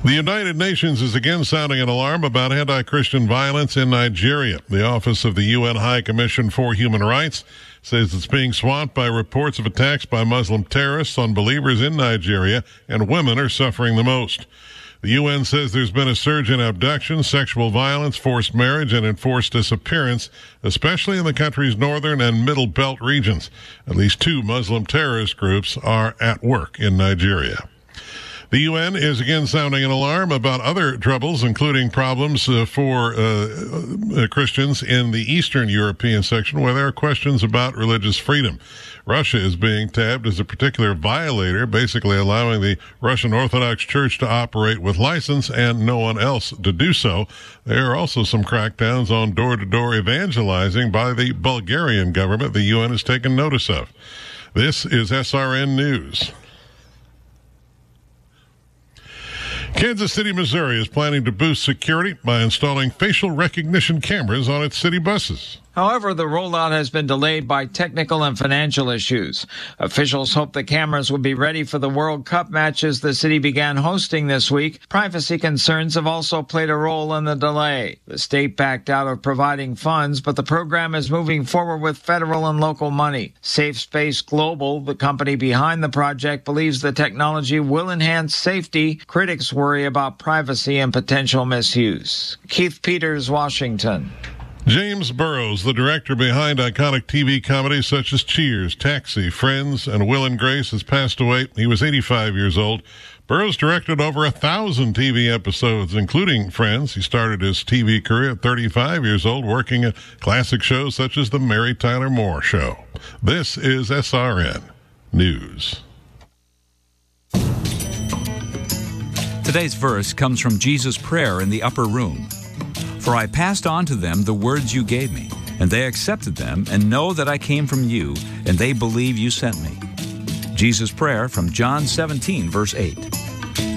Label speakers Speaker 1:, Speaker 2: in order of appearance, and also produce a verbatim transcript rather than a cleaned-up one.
Speaker 1: The United Nations is again sounding an alarm about anti-Christian violence in Nigeria. The Office of the U N High Commission for Human Rights says it's being swamped by reports of attacks by Muslim terrorists on believers in Nigeria, and women are suffering the most. The U N says there's been a surge in abductions, sexual violence, forced marriage, and enforced disappearance, especially in the country's northern and middle belt regions. At least two Muslim terrorist groups are at work in Nigeria. The U N is again sounding an alarm about other troubles, including problems uh, for uh, uh, Christians in the Eastern European section, where there are questions about religious freedom. Russia is being tabbed as a particular violator, basically allowing the Russian Orthodox Church to operate with license and no one else to do so. There are also some crackdowns on door-to-door evangelizing by the Bulgarian government the U N has taken notice of. This is S R N News. Kansas City, Missouri is planning to boost security by installing facial recognition cameras on its city buses.
Speaker 2: However, the rollout has been delayed by technical and financial issues. Officials hope the cameras will be ready for the World Cup matches the city began hosting this week. Privacy concerns have also played a role in the delay. The state backed out of providing funds, but the program is moving forward with federal and local money. Safe Space Global, the company behind the project, believes the technology will enhance safety. Critics worry about privacy and potential misuse. Keith Peters, Washington.
Speaker 1: James Burrows, the director behind iconic T V comedies such as Cheers, Taxi, Friends, and Will and Grace, has passed away. He was eighty-five years old. Burrows directed over a thousand T V episodes, including Friends. He started his T V career at thirty-five years old, working at classic shows such as The Mary Tyler Moore Show. This is S R N News.
Speaker 3: Today's verse comes from Jesus' prayer in the upper room. For I passed on to them the words you gave me, and they accepted them, and know that I came from you, and they believe you sent me. Jesus' prayer from John seventeen, verse eight.